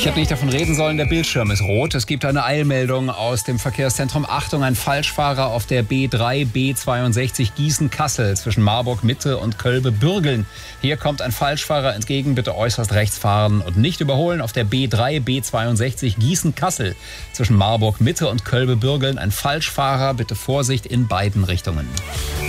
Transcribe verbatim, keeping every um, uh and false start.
Ich habe nicht davon reden sollen, der Bildschirm ist rot. Es gibt eine Eilmeldung aus dem Verkehrszentrum. Achtung, ein Falschfahrer auf der B drei B zweiundsechzig Gießen-Kassel zwischen Marburg Mitte und Kölbe-Bürgeln. Hier kommt ein Falschfahrer entgegen, bitte äußerst rechts fahren und nicht überholen. Auf der B drei B zweiundsechzig Gießen-Kassel zwischen Marburg Mitte und Kölbe-Bürgeln ein Falschfahrer, bitte Vorsicht in beiden Richtungen.